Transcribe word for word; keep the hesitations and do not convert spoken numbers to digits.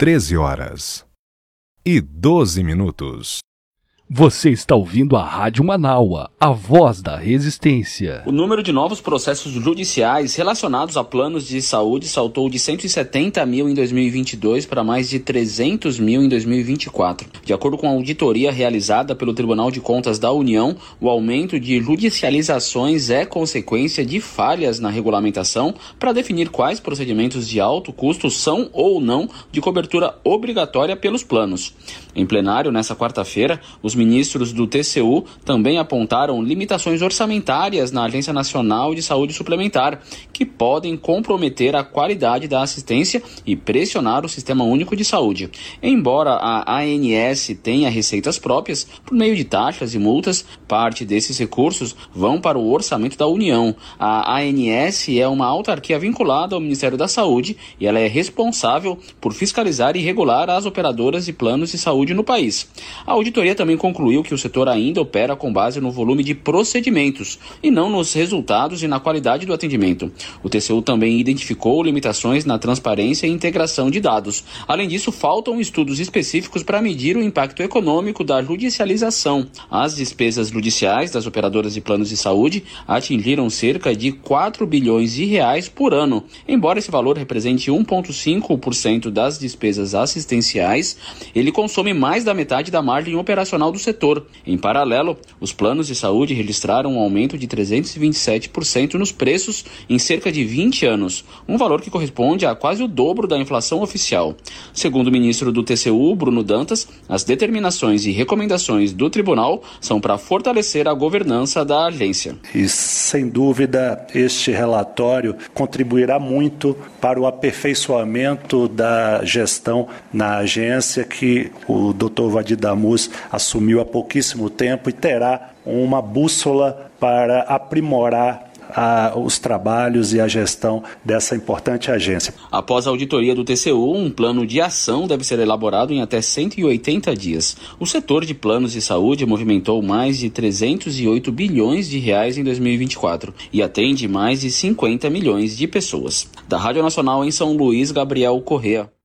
treze horas e doze minutos. Você está ouvindo a Rádio Manaua, a voz da resistência. O número de novos processos judiciais relacionados a planos de saúde saltou de cento e setenta mil em dois mil e vinte e dois para mais de trezentos mil em dois mil e vinte e quatro. De acordo com a auditoria realizada pelo Tribunal de Contas da União, o aumento de judicializações é consequência de falhas na regulamentação para definir quais procedimentos de alto custo são ou não de cobertura obrigatória pelos planos. Em plenário, nesta quarta-feira, os ministros do T C U também apontaram limitações orçamentárias na Agência Nacional de Saúde Suplementar, que podem comprometer a qualidade da assistência e pressionar o Sistema Único de Saúde. Embora a A N S tenha receitas próprias, por meio de taxas e multas, parte desses recursos vão para o orçamento da União. A A N S é uma autarquia vinculada ao Ministério da Saúde e ela é responsável por fiscalizar e regular as operadoras de planos de saúde no país. A auditoria também concluiu que o setor ainda opera com base no volume de procedimentos e não nos resultados e na qualidade do atendimento. O T C U também identificou limitações na transparência e integração de dados. Além disso, faltam estudos específicos para medir o impacto econômico da judicialização. As despesas judiciais das operadoras de planos de saúde atingiram cerca de quatro bilhões de reais por ano. Embora esse valor represente um vírgula cinco por cento das despesas assistenciais, ele consome mais da metade da margem operacional do setor. Em paralelo, os planos de saúde registraram um aumento de trezentos e vinte e sete por cento nos preços em cerca de vinte anos, um valor que corresponde a quase o dobro da inflação oficial. Segundo o ministro do T C U, Bruno Dantas, as determinações e recomendações do tribunal são para fortalecer a governança da agência. E, sem dúvida, este relatório contribuirá muito para o aperfeiçoamento da gestão na agência, que o doutor Vadir Damus assumiu há pouquíssimo tempo e terá uma bússola para aprimorar a, os trabalhos e a gestão dessa importante agência. Após a auditoria do T C U, um plano de ação deve ser elaborado em até cento e oitenta dias. O setor de planos de saúde movimentou mais de trezentos e oito bilhões de reais em dois mil e vinte e quatro e atende mais de cinquenta milhões de pessoas. Da Rádio Nacional em São Luís, Gabriel Correa.